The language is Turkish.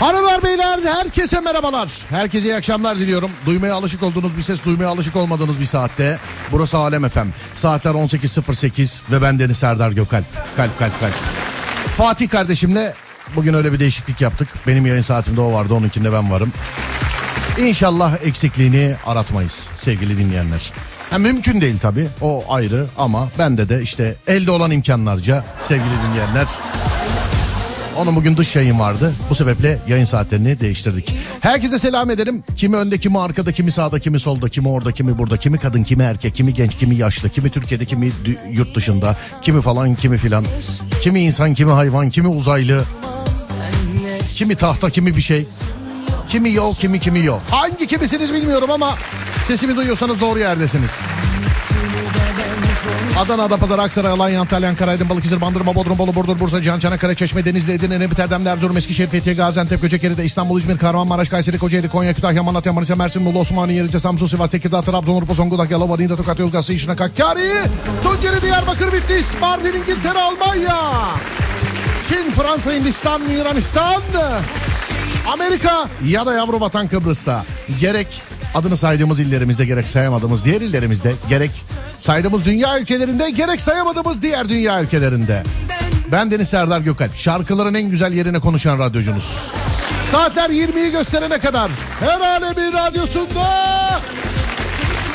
Hanımlar beyler, herkese merhabalar. Herkese iyi akşamlar diliyorum. Duymaya alışık olduğunuz bir ses, duymaya alışık olmadığınız bir saatte. Burası Alem FM. Saatler 18.08 ve ben Deniz Serdar Gökalp. Kalp. Fatih kardeşimle bugün öyle bir değişiklik yaptık. Benim yayın saatimde o vardı, onunkinde ben varım. İnşallah eksikliğini aratmayız sevgili dinleyenler. Mümkün değil tabii, o ayrı, ama bende de işte elde olan imkanlarca sevgili dinleyenler. Onun bugün dış yayın vardı. Bu sebeple yayın saatlerini değiştirdik. Herkese selam ederim. Kimi önde, kimi arkada, kimi sağda, kimi solda, kimi orada, kimi burada, kimi kadın, kimi erkek, kimi genç, kimi yaşlı, kimi Türkiye'de, kimi yurt dışında, kimi falan, kimi filan. Kimi insan, kimi hayvan, kimi uzaylı, kimi tahta, kimi bir şey. Kimi yok, kimi yok. Hangi kimisiniz bilmiyorum ama sesimi duyuyorsanız doğru yerdesiniz. Adana, Adapazarı, Aksaray, Alanya, Antalya, Ankara, Aydın, Balıkesir, Bandırma, Bodrum, Bolu, Burdur, Bursa, Cihan, Çanakkale, Çeşme, Denizli, Edirne, Nebit, Erdemli, Erzurum, Eskişehir, Fethiye, Gaziantep, Göcekeri'de, İstanbul, İzmir, Kahramanmaraş, Kayseri, Kocaeli, Konya, Kütahya, Malatya, Manisa, Mersin, Muğla, Osmaniye, Yerice, Samsun, Sivas, Tekirdağ, Trabzon, Urfa, Zonguldak, Yalova, Niğde, Tokat, Yozgat, Şırnak, Hakkari, Tunceli, Diyarbakır, Bitlis, Mardin, İngiltere, Almanya, Çin, Fransa, Hindistan, Yunanistan, Amerika ya da yavru vatan Kıbrıs'ta, gerek adını saydığımız illerimizde, gerek sayamadığımız diğer illerimizde, gerek saydığımız dünya ülkelerinde, gerek sayamadığımız diğer dünya ülkelerinde. Ben Deniz Serdar Gökalp, şarkıların en güzel yerine konuşan radyocunuz. Saatler 20'yi gösterene kadar her alemin radyosunda